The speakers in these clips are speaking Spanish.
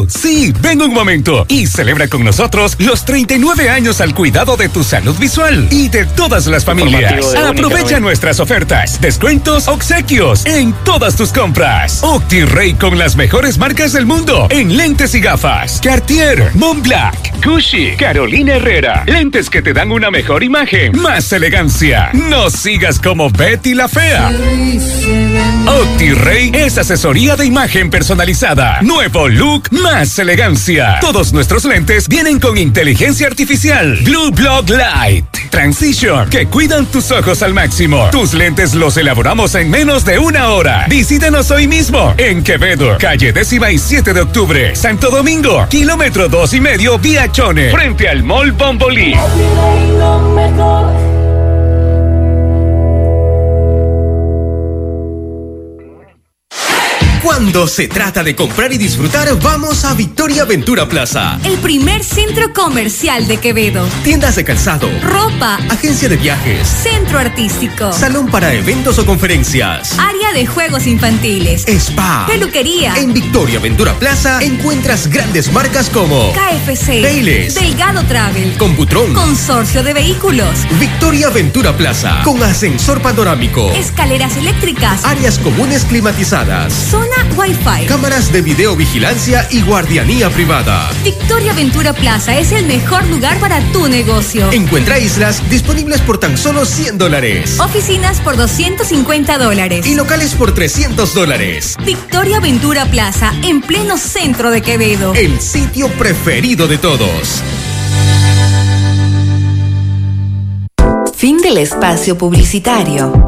Sí, ven un momento y celebra con nosotros los 39 años al cuidado de tu salud visual y de todas las familias. Aprovecha nuestras ofertas, descuentos, obsequios en todas tus compras. OptiRay con las mejores marcas del mundo en lentes y gafas. Cartier, Montblanc, Gucci, Carolina Herrera. Lentes que te dan una mejor imagen, más elegancia. No sigas como Betty la Fea. OptiRay es asesoría de imagen personalizada. Nuevo look, más elegancia. Todos nuestros lentes vienen con inteligencia artificial. Blue Block Light Transition, que cuidan tus ojos al máximo. Tus lentes los elaboramos en menos de una hora. Visítanos hoy mismo en Quevedo, calle 17 de octubre, Santo Domingo, kilómetro 2,5 vía Chone, frente al Mall Bombolí. Cuando se trata de comprar y disfrutar, vamos a Victoria Ventura Plaza. El primer centro comercial de Quevedo. Tiendas de calzado, ropa, agencia de viajes, centro artístico, salón para eventos o conferencias, área de juegos infantiles, spa, peluquería. En Victoria Ventura Plaza encuentras grandes marcas como KFC, Baileys, Delgado Travel, Computron, Consorcio de Vehículos. Victoria Ventura Plaza, con ascensor panorámico, escaleras eléctricas, áreas comunes climatizadas, zona Wi-Fi, cámaras de videovigilancia y guardianía privada. Victoria Ventura Plaza es el mejor lugar para tu negocio. Encuentra islas disponibles por tan solo $100. Oficinas por $250. Y locales por $300. Victoria Ventura Plaza, en pleno centro de Quevedo. El sitio preferido de todos. Fin del espacio publicitario.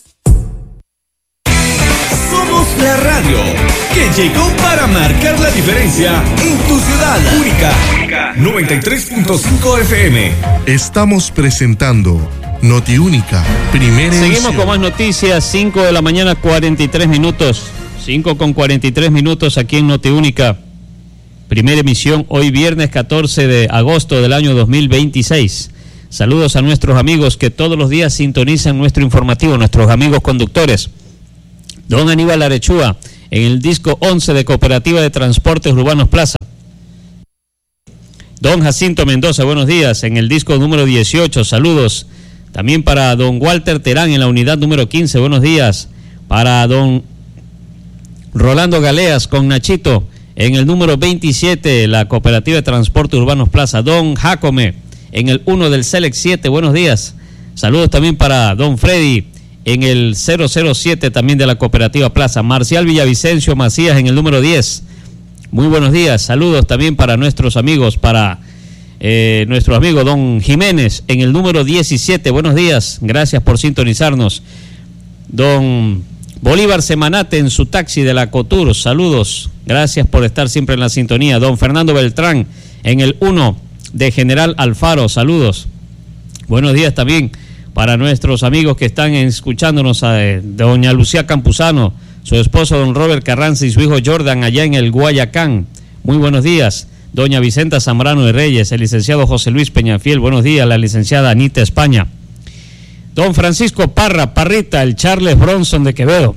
La radio que llegó para marcar la diferencia en tu ciudad. Única 93.5 FM. Estamos presentando Notiúnica, primera Seguimos edición. con más noticias, 5 de la mañana, 43 minutos. 5:43 aquí en Notiúnica. Primera emisión, hoy viernes 14 de agosto del año 2026. Saludos a nuestros amigos que todos los días sintonizan nuestro informativo, nuestros amigos conductores. Don Aníbal Arechúa, en el disco 11 de Cooperativa de Transportes Urbanos Plaza. Don Jacinto Mendoza, buenos días, en el disco número 18, saludos. También para don Walter Terán, en la unidad número 15, buenos días. Para don Rolando Galeas, con Nachito, en el número 27, la Cooperativa de Transportes Urbanos Plaza. Don Jacome, en el 1 del Select 7, buenos días. Saludos también para don Freddy, en el 007 también de la Cooperativa Plaza. Marcial Villavicencio Macías en el número 10. Muy buenos días. Saludos también para nuestros amigos, para nuestro amigo don Jiménez en el número 17. Buenos días. Gracias por sintonizarnos. Don Bolívar Semanate en su taxi de la Cotur. Saludos. Gracias por estar siempre en la sintonía. Don Fernando Beltrán en el 1 de General Alfaro. Saludos. Buenos días también para nuestros amigos que están escuchándonos, a doña Lucía Campuzano, su esposo don Robert Carranza y su hijo Jordan allá en el Guayacán. Muy buenos días. Doña Vicenta Zambrano de Reyes, el licenciado José Luis Peñafiel. Buenos días, la licenciada Anita España. Don Francisco Parrita, el Charles Bronson de Quevedo.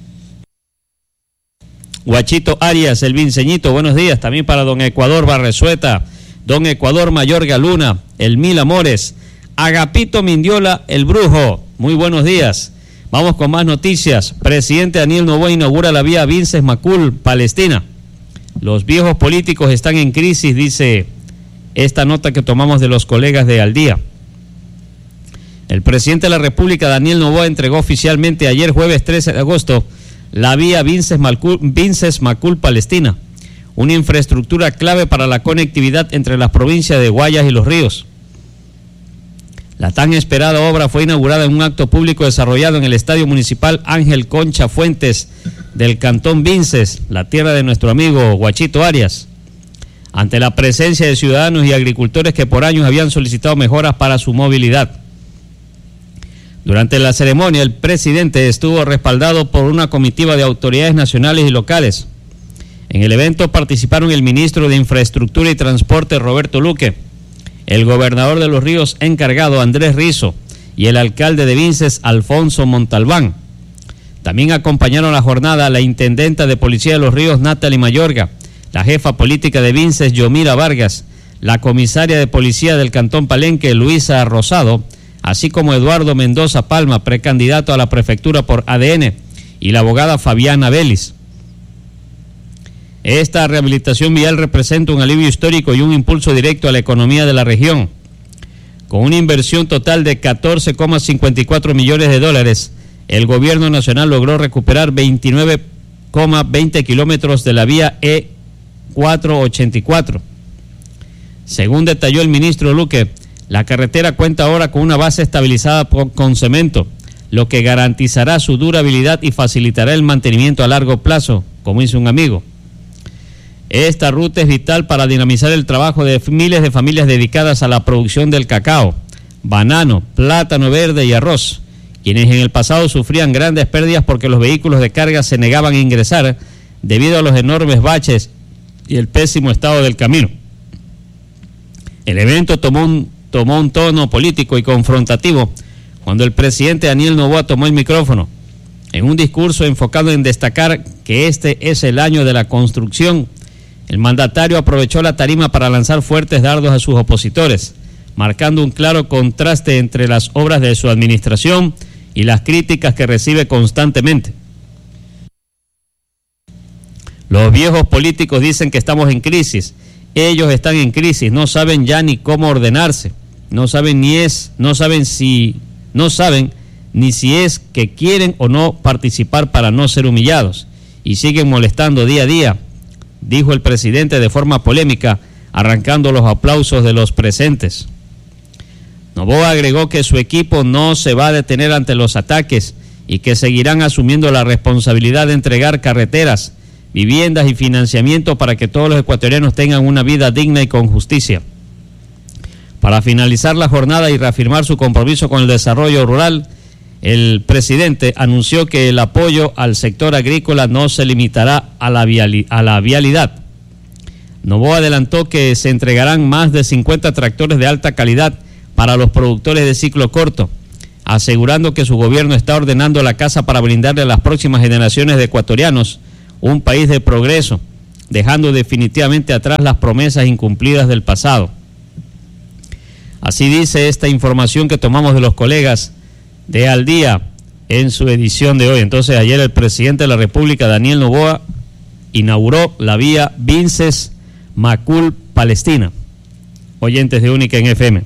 Guachito Arias, el Vinceñito. Buenos días. También para don Ecuador Barresueta, don Ecuador Mayor Galuna, el Mil Amores. Agapito Mindiola, el Brujo. Muy buenos días. Vamos con más noticias. Presidente Daniel Noboa inaugura la vía Vinces Macul, Palestina. Los viejos políticos están en crisis, dice esta nota que tomamos de los colegas de Al Día. El presidente de la República, Daniel Noboa, entregó oficialmente ayer, jueves 13 de agosto, la vía Vinces Macul, Palestina. Una infraestructura clave para la conectividad entre las provincias de Guayas y Los Ríos. La tan esperada obra fue inaugurada en un acto público desarrollado en el Estadio Municipal Ángel Concha Fuentes del Cantón Vinces, la tierra de nuestro amigo Guachito Arias, ante la presencia de ciudadanos y agricultores que por años habían solicitado mejoras para su movilidad. Durante la ceremonia, el presidente estuvo respaldado por una comitiva de autoridades nacionales y locales. En el evento participaron el ministro de Infraestructura y Transporte, Roberto Luque, el gobernador de Los Ríos encargado, Andrés Rizo, y el alcalde de Vinces, Alfonso Montalbán. También acompañaron la jornada la intendenta de Policía de Los Ríos, Natalie Mayorga, la jefa política de Vinces, Yomira Vargas, la comisaria de policía del Cantón Palenque, Luisa Rosado, así como Eduardo Mendoza Palma, precandidato a la prefectura por ADN, y la abogada Fabiana Vélez. Esta rehabilitación vial representa un alivio histórico y un impulso directo a la economía de la región. Con una inversión total de 14,54 millones de dólares, el gobierno nacional logró recuperar 29,20 kilómetros de la vía E484. Según detalló el ministro Luque, la carretera cuenta ahora con una base estabilizada con cemento, lo que garantizará su durabilidad y facilitará el mantenimiento a largo plazo, como dice un amigo. Esta ruta es vital para dinamizar el trabajo de miles de familias dedicadas a la producción del cacao, banano, plátano verde y arroz, quienes en el pasado sufrían grandes pérdidas porque los vehículos de carga se negaban a ingresar debido a los enormes baches y el pésimo estado del camino. El evento tomó un tono político y confrontativo cuando el presidente Daniel Noboa tomó el micrófono. En un discurso enfocado en destacar que este es el año de la construcción, el mandatario aprovechó la tarima para lanzar fuertes dardos a sus opositores, marcando un claro contraste entre las obras de su administración y las críticas que recibe constantemente. Los viejos políticos dicen que estamos en crisis. Ellos están en crisis, no saben ya ni cómo ordenarse, no saben ni si es que quieren o no participar para no ser humillados, y siguen molestando día a día, dijo el presidente de forma polémica, arrancando los aplausos de los presentes. Noboa agregó que su equipo no se va a detener ante los ataques y que seguirán asumiendo la responsabilidad de entregar carreteras, viviendas y financiamiento para que todos los ecuatorianos tengan una vida digna y con justicia. Para finalizar la jornada y reafirmar su compromiso con el desarrollo rural, el presidente anunció que el apoyo al sector agrícola no se limitará a la vialidad. Noboa adelantó que se entregarán más de 50 tractores de alta calidad para los productores de ciclo corto, asegurando que su gobierno está ordenando la casa para brindarle a las próximas generaciones de ecuatorianos un país de progreso, dejando definitivamente atrás las promesas incumplidas del pasado. Así dice esta información que tomamos de los colegas de Al Día en su edición de hoy. Entonces, ayer el presidente de la República, Daniel Noboa, inauguró la vía Vinces-Macul-Palestina. Oyentes de Única en FM.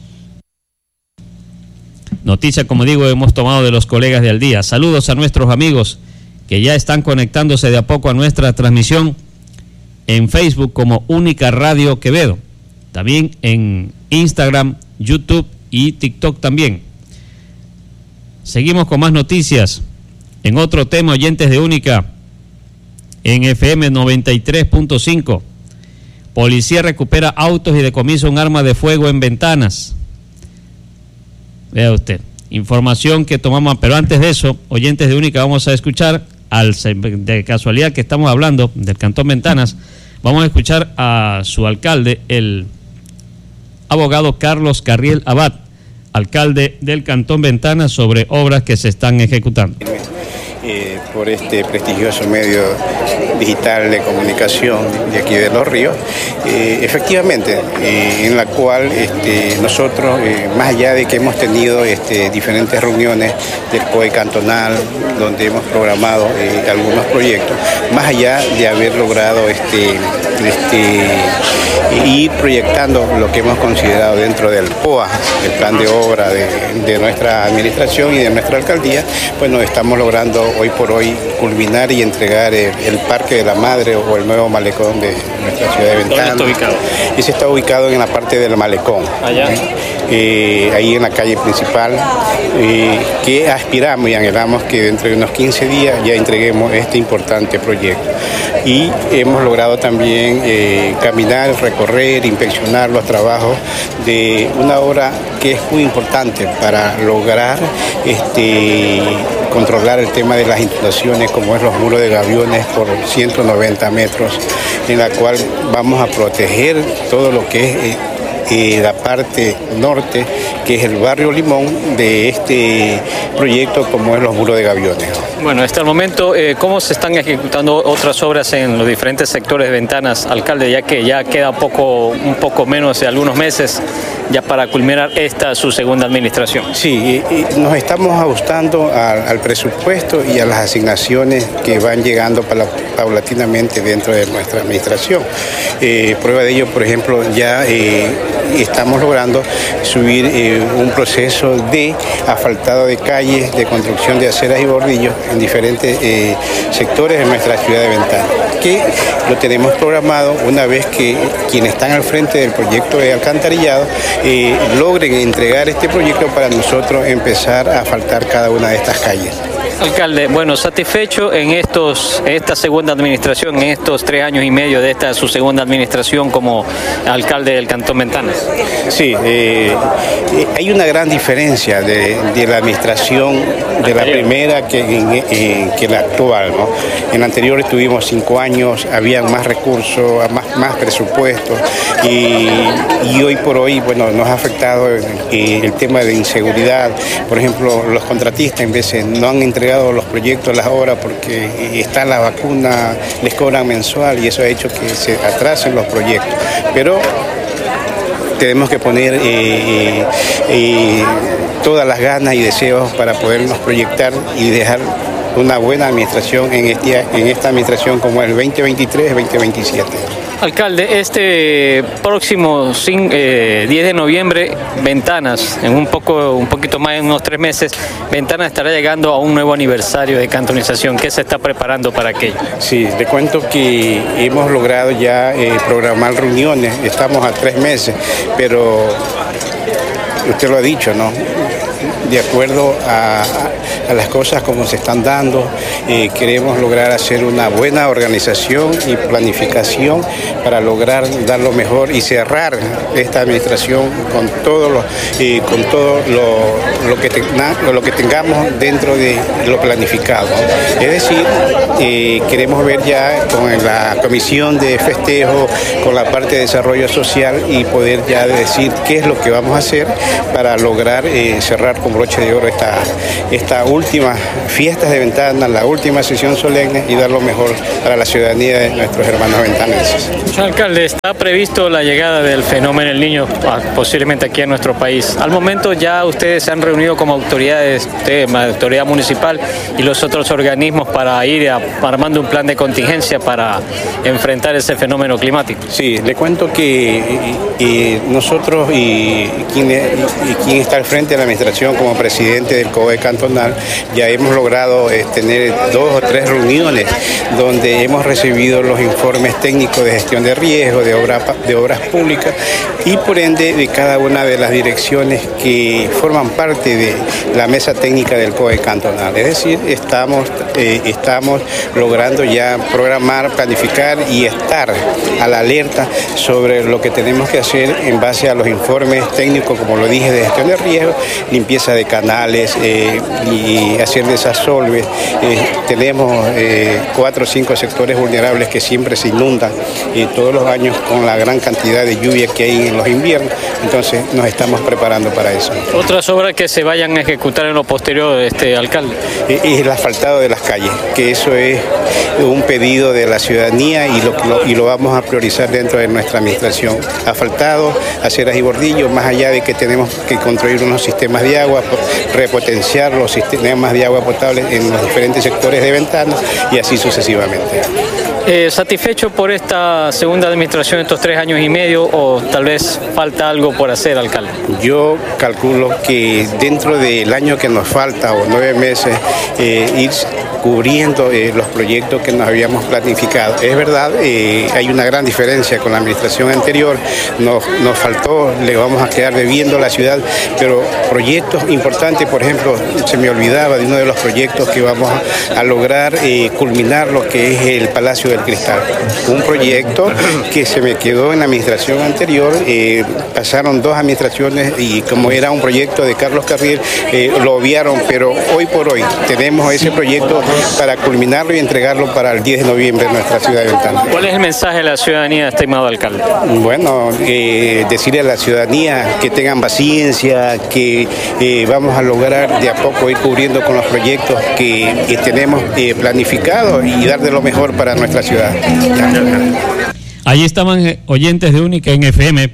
Noticia, como digo, hemos tomado de los colegas de Al Día. Saludos a nuestros amigos que ya están conectándose de a poco a nuestra transmisión en Facebook como Única Radio Quevedo. También en Instagram, YouTube y TikTok también. Seguimos con más noticias. En otro tema, oyentes de Única, en FM 93.5. Policía recupera autos y decomisa un arma de fuego en Ventanas. Vea usted, información que tomamos, pero antes de eso, oyentes de Única, vamos a escuchar, de casualidad que estamos hablando del Cantón Ventanas, vamos a escuchar a su alcalde, el abogado Carlos Carriel Abad, alcalde del Cantón Ventanas, sobre obras que se están ejecutando. Por este prestigioso medio digital de comunicación de aquí de Los Ríos, efectivamente, en la cual nosotros, más allá de que hemos tenido diferentes reuniones del COE cantonal, donde hemos programado algunos proyectos, más allá de haber logrado ir proyectando lo que hemos considerado dentro del POA, el plan de obra de nuestra administración y de nuestra alcaldía, pues nos estamos logrando hoy por hoy culminar y entregar el Parque de la Madre o el nuevo malecón de nuestra ciudad de Ventanas. ¿Dónde está ubicado? Ese está ubicado en la parte del malecón. Allá. Ahí en la calle principal, que aspiramos y anhelamos que dentro de unos 15 días ya entreguemos este importante proyecto. Y hemos logrado también caminar, recorrer, inspeccionar los trabajos de una obra que es muy importante para lograr controlar el tema de las inundaciones, como es los muros de gaviones por 190 metros, en la cual vamos a proteger todo lo que es la parte norte, que es el barrio Limón de este proyecto, como es los muros de gaviones. Bueno, hasta el momento, ¿cómo se están ejecutando otras obras en los diferentes sectores de Ventanas, alcalde, ya que ya queda un poco menos de algunos meses ya para culminar su segunda administración? Sí, nos estamos ajustando al presupuesto y a las asignaciones que van llegando paulatinamente dentro de nuestra administración. Prueba de ello, por ejemplo, ya estamos logrando subir un proceso de asfaltado de calles, de construcción de aceras y bordillos en diferentes sectores de nuestra ciudad de Ventanas, que lo tenemos programado una vez que quienes están al frente del proyecto de alcantarillado logren entregar este proyecto para nosotros empezar a asfaltar cada una de estas calles. Alcalde, bueno, satisfecho en esta segunda administración, en estos 3 años y medio de su segunda administración como alcalde del Cantón Ventanas. Sí, hay una gran diferencia de la administración de la primera que la actual, ¿no? En la anterior estuvimos 5 años, había más recursos, más presupuestos y hoy por hoy, bueno, nos ha afectado el tema de inseguridad. Por ejemplo, los contratistas en veces no han entregado los proyectos, las obras, porque está la vacuna, les cobran mensual y eso ha hecho que se atrasen los proyectos. Pero tenemos que poner todas las ganas y deseos para podernos proyectar y dejar una buena administración en esta administración como el 2023-2027. Alcalde, este próximo 10 de noviembre, Ventanas, en un poquito más de unos 3 meses, Ventanas estará llegando a un nuevo aniversario de cantonización. ¿Qué se está preparando para aquello? Sí, te cuento que hemos logrado ya programar reuniones, estamos a 3 meses, pero usted lo ha dicho, ¿no? De acuerdo a las cosas como se están dando, queremos lograr hacer una buena organización y planificación para lograr dar lo mejor y cerrar esta administración con todo lo que tengamos dentro de lo planificado. Es decir, queremos ver ya con la comisión de festejo, con la parte de desarrollo social y poder ya decir qué es lo que vamos a hacer para lograr cerrar con broche de oro esta última fiestas de Ventanas, la última sesión solemne y dar lo mejor para la ciudadanía de nuestros hermanos ventanenses. Alcalde, está previsto la llegada del fenómeno El Niño posiblemente aquí en nuestro país. Al momento ya ustedes se han reunido como autoridades, la autoridad municipal y los otros organismos para ir armando un plan de contingencia para enfrentar ese fenómeno climático. Sí, le cuento que nosotros y quien está al frente de la administración como presidente del COE cantonal, ya hemos logrado tener 2 o 3 reuniones donde hemos recibido los informes técnicos de gestión de riesgo, de obras públicas y por ende de cada una de las direcciones que forman parte de la mesa técnica del COE cantonal. Es decir, estamos logrando ya programar, planificar y estar a la alerta sobre lo que tenemos que hacer en base a los informes técnicos, como lo dije, de gestión de riesgo, limpieza de canales y hacer desasolves. Tenemos 4 o 5 sectores vulnerables que siempre se inundan todos los años con la gran cantidad de lluvia que hay en los inviernos, entonces nos estamos preparando para eso. ¿Otras obras que se vayan a ejecutar en lo posterior, alcalde? Es el asfaltado de las calles, que eso es un pedido de la ciudadanía y lo vamos a priorizar dentro de nuestra administración. Asfaltado, aceras y bordillos, más allá de que tenemos que construir unos sistemas de agua, repotenciar los sistemas de agua potable en los diferentes sectores de Ventanas y así sucesivamente. ¿Satisfecho por esta segunda administración, estos 3 años y medio, o tal vez falta algo por hacer, alcalde? Yo calculo que dentro del año que nos falta, o 9 meses, ir cubriendo los proyectos que nos habíamos planificado. Es verdad, hay una gran diferencia con la administración anterior, nos faltó, le vamos a quedar debiendo a la ciudad, pero proyectos importantes, por ejemplo, se me olvidaba de uno de los proyectos que vamos a lograr culminar, lo que es el Palacio de del Cristal. Un proyecto que se me quedó en la administración anterior, pasaron 2 administraciones y como era un proyecto de Carlos Carriel, lo obviaron, pero hoy por hoy tenemos ese proyecto para culminarlo y entregarlo para el 10 de noviembre en nuestra ciudad de Ventanas. ¿Cuál es el mensaje de la ciudadanía, estimado alcalde? Bueno, decirle a la ciudadanía que tengan paciencia, que vamos a lograr de a poco ir cubriendo con los proyectos que tenemos planificados y dar de lo mejor para nuestra ciudad. Allí estaban oyentes de Única en FM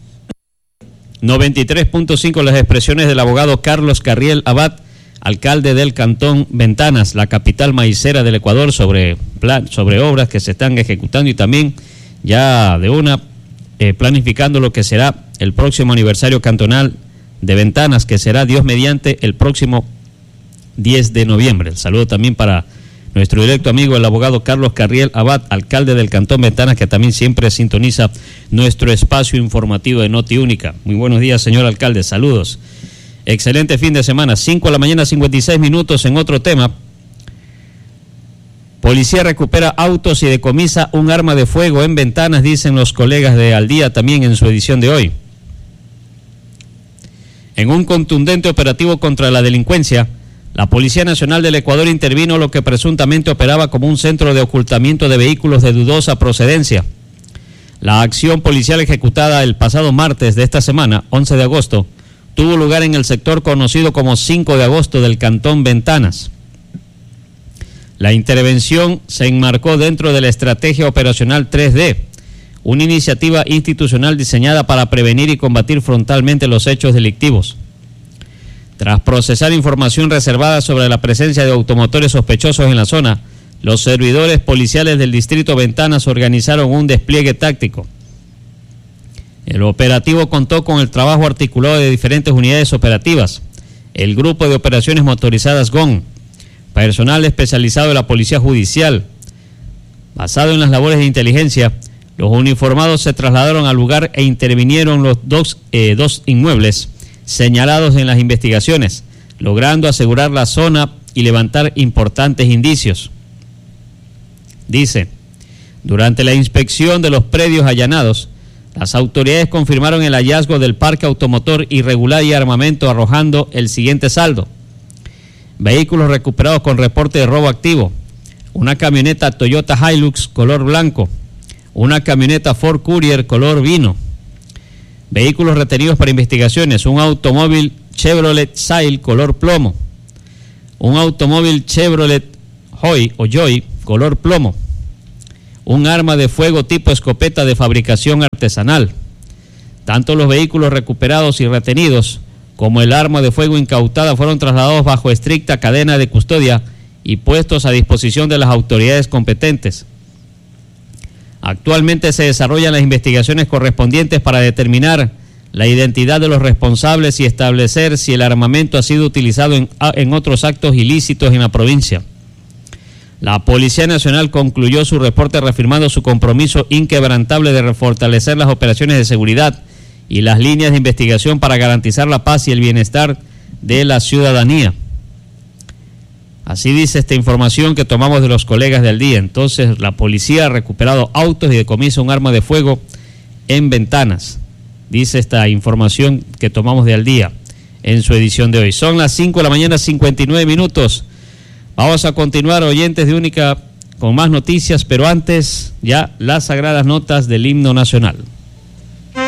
93.5 las expresiones del abogado Carlos Carriel Abad, alcalde del Cantón Ventanas, la capital maicera del Ecuador, sobre obras que se están ejecutando y también ya de una planificando lo que será el próximo aniversario cantonal de Ventanas, que será Dios mediante el próximo 10 de noviembre. El saludo también para nuestro directo amigo, el abogado Carlos Carriel Abad, alcalde del Cantón Ventanas, que también siempre sintoniza nuestro espacio informativo de Noti Única. Muy buenos días, señor alcalde, saludos. Excelente fin de semana, 5 de la mañana, 56 minutos. En otro tema, policía recupera autos y decomisa un arma de fuego en Ventanas, dicen los colegas de Al Día también en su edición de hoy. En un contundente operativo contra la delincuencia, la Policía Nacional del Ecuador intervino lo que presuntamente operaba como un centro de ocultamiento de vehículos de dudosa procedencia. La acción policial ejecutada el pasado martes de esta semana, 11 de agosto, tuvo lugar en el sector conocido como 5 de agosto del Cantón Ventanas. La intervención se enmarcó dentro de la Estrategia Operacional 3D, una iniciativa institucional diseñada para prevenir y combatir frontalmente los hechos delictivos. Tras procesar información reservada sobre la presencia de automotores sospechosos en la zona, los servidores policiales del distrito Ventanas organizaron un despliegue táctico. El operativo contó con el trabajo articulado de diferentes unidades operativas, el Grupo de Operaciones Motorizadas GON, personal especializado de la Policía Judicial. Basado en las labores de inteligencia, los uniformados se trasladaron al lugar e intervinieron los dos inmuebles señalados en las investigaciones, logrando asegurar la zona y levantar importantes indicios. Dice, durante la inspección de los predios allanados, las autoridades confirmaron el hallazgo del parque automotor irregular y armamento, arrojando el siguiente saldo: vehículos recuperados con reporte de robo activo, una camioneta Toyota Hilux color blanco, una camioneta Ford Courier color vino, vehículos retenidos para investigaciones, un automóvil Chevrolet Sail color plomo, un automóvil Chevrolet Joy color plomo, un arma de fuego tipo escopeta de fabricación artesanal. Tanto los vehículos recuperados y retenidos como el arma de fuego incautada fueron trasladados bajo estricta cadena de custodia y puestos a disposición de las autoridades competentes. Actualmente se desarrollan las investigaciones correspondientes para determinar la identidad de los responsables y establecer si el armamento ha sido utilizado en otros actos ilícitos en la provincia. La Policía Nacional concluyó su reporte reafirmando su compromiso inquebrantable de refortalecer las operaciones de seguridad y las líneas de investigación para garantizar la paz y el bienestar de la ciudadanía. Así dice esta información que tomamos de los colegas del día. Entonces, la policía ha recuperado autos y decomisa un arma de fuego en Ventanas. Dice esta información que tomamos de Al Día en su edición de hoy. Son las 5 de la mañana, 59 minutos. Vamos a continuar, oyentes de Única, con más noticias, pero antes ya las sagradas notas del himno nacional.